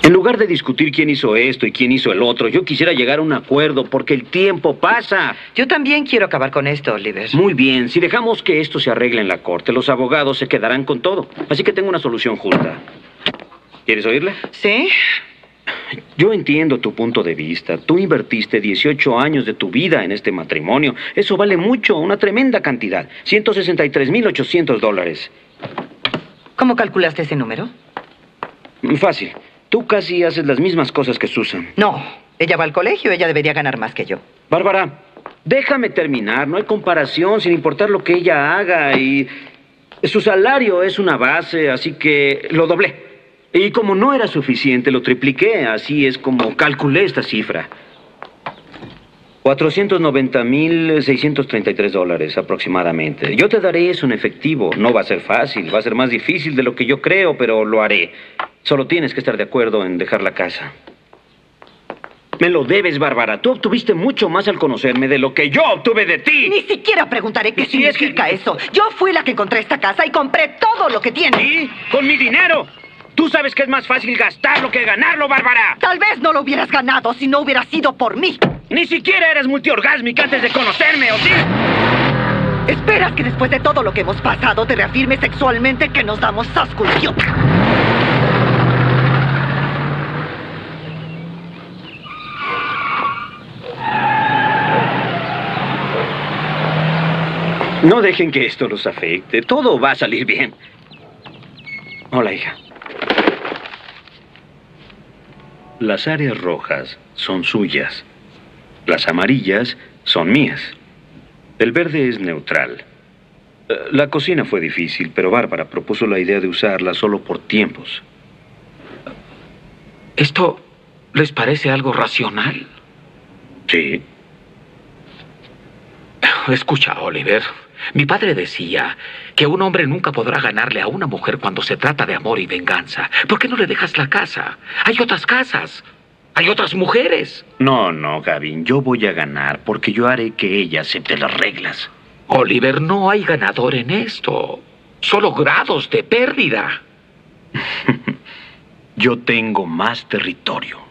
En lugar de discutir quién hizo esto y quién hizo el otro, yo quisiera llegar a un acuerdo porque el tiempo pasa. Yo también quiero acabar con esto, Oliver. Muy bien, si dejamos que esto se arregle en la corte, los abogados se quedarán con todo. Así que tengo una solución justa. ¿Quieres oírla? ¿Sí? Yo entiendo tu punto de vista. Tú invertiste 18 años de tu vida en este matrimonio. Eso vale mucho, una tremenda cantidad. $163,800. ¿Cómo calculaste ese número? Fácil. Tú casi haces las mismas cosas que Susan. No. Ella va al colegio, ella debería ganar más que yo. Bárbara, déjame terminar. No hay comparación sin importar lo que ella haga. Y su salario es una base, así que lo doblé. Y como no era suficiente, lo tripliqué. Así es como calculé esta cifra. $490,633 aproximadamente. Yo te daré eso en efectivo. No va a ser fácil, va a ser más difícil de lo que yo creo, pero lo haré. Solo tienes que estar de acuerdo en dejar la casa. Me lo debes, Bárbara. Tú obtuviste mucho más al conocerme de lo que yo obtuve de ti. Ni siquiera preguntaré qué Sí, es que- significa eso. Yo fui la que encontré esta casa y compré todo lo que tiene. ¿Sí? ¡Con mi dinero! Tú sabes que es más fácil gastarlo que ganarlo, Bárbara. Tal vez no lo hubieras ganado si no hubiera sido por mí. Ni siquiera eres multiorgásmica antes de conocerme, ¿o sí? ¿Esperas que después de todo lo que hemos pasado te reafirme sexualmente que nos damos asco, idiota? No dejen que esto los afecte. Todo va a salir bien. Hola, hija. Las áreas rojas son suyas. Las amarillas son mías. El verde es neutral. La cocina fue difícil, pero Bárbara propuso la idea de usarla solo por tiempos. ¿Esto les parece algo racional? Sí. Escucha, Oliver. Mi padre decía que un hombre nunca podrá ganarle a una mujer cuando se trata de amor y venganza. ¿Por qué no le dejas la casa? Hay otras casas. Hay otras mujeres. No, Gavin. Yo voy a ganar porque yo haré que ella acepte las reglas. Oliver, no hay ganador en esto. Solo grados de pérdida. Yo tengo más territorio.